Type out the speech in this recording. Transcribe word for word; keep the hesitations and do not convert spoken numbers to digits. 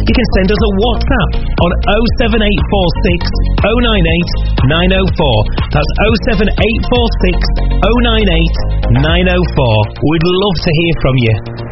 you can send us a WhatsApp on oh seven eight four six oh nine eight nine oh four. That's oh seven eight four six oh nine eight nine oh four. We'd love to hear from you.